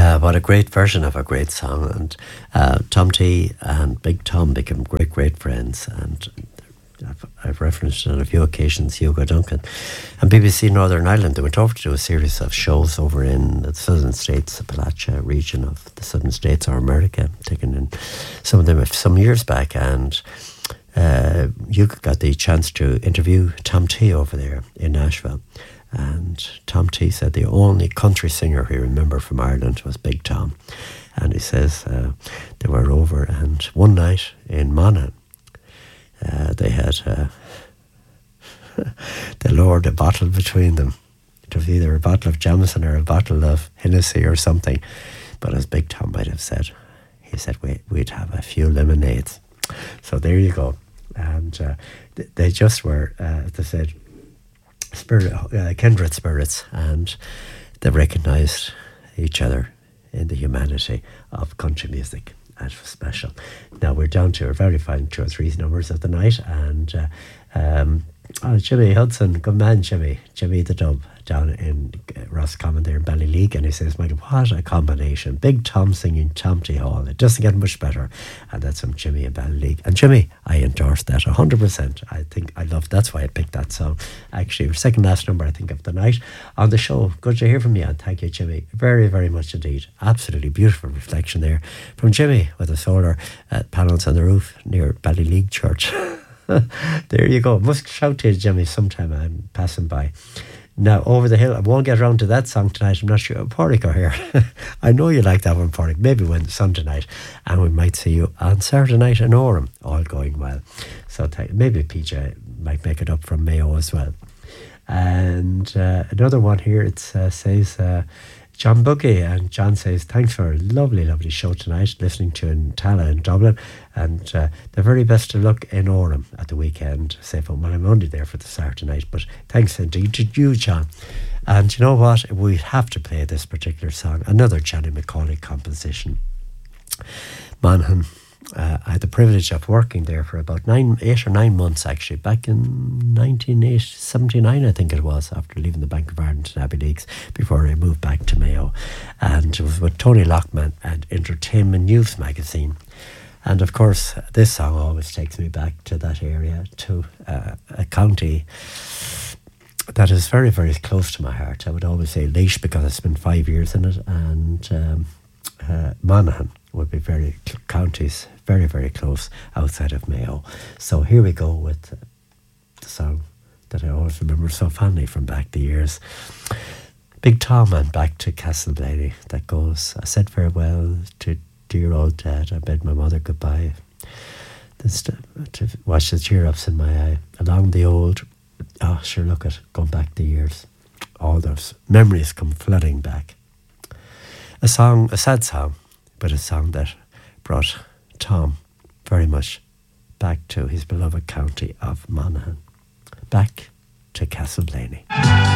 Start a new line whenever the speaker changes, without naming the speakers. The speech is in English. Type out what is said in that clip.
What a great version of a great song. And Tom T and Big Tom became great friends. And I've referenced on a few occasions Hugo Duncan. And BBC Northern Ireland, they went over to do a series of shows over in the southern states, the Appalachia region of the southern states or America, taken in some of them some years back. And Hugo got the chance to interview Tom T over there in Nashville. And Tom T said the only country singer he remembered from Ireland was Big Tom. And he says they were over, and one night in Monaghan, they had they lowered a bottle between them. It was either a bottle of Jameson or a bottle of Hennessy or something. But as Big Tom might have said, he said we'd have a few lemonades. So there you go. And they just were, as I said, kindred spirits, and they recognised each other in the humanity of country music. That was special. Now we're down to our very fine 2 or 3 numbers of the night, and Jimmy Hudson, good man Jimmy the Dub, down in Roscommon there in Ballyleague, and he says, Michael, what a combination. Big Tom singing Tom T Hall. It doesn't get much better. And that's from Jimmy in Ballyleague. And Jimmy, I endorse that 100%. I think I love, that's why I picked that song. Actually, your second last number, I think, of the night on the show. Good to hear from you, and thank you, Jimmy, very, very much indeed. Absolutely beautiful reflection there from Jimmy with the solar panels on the roof near Ballyleague Church. There you go. Must shout to you, Jimmy, sometime I'm passing by. Now, Over the Hill, I won't get around to that song tonight. I'm not sure. Pádraig are here. I know you like that one, Pádraig. Maybe when the sun tonight. And we might see you on Saturday night in Orem, all going well. So maybe PJ might make it up from Mayo as well. And another one here, it says... John Buggy, and John says, thanks for a lovely, lovely show tonight, listening to in Tala in Dublin, and the very best of luck in Orem at the weekend. Safe home. Well, I'm only there for the Saturday night, but thanks indeed to you, John. And you know what? We have to play this particular song, another Johnny Macaulay composition. Monaghan. I had the privilege of working there for about 8 or 9 months, actually, back in 1979, I think it was, after leaving the Bank of Ireland and Abbeyleix, before I moved back to Mayo. And it was with Tony Lockman and Entertainment News magazine. And of course, this song always takes me back to that area, to a county that is very, very close to my heart. I would always say Laois because I spent 5 years in it, and Monaghan would be counties very, very close outside of Mayo. So here we go with the song that I always remember so fondly from back the years. Big Tom and Back to Castleblaney. That goes, I said farewell to dear old dad. I bid my mother goodbye. To watch the tear-ups in my eye. Along the old, sure, look at going back the years. All those memories come flooding back. A sad song, but a song that brought Tom very much back to his beloved county of Monaghan. Back to Castleblaney.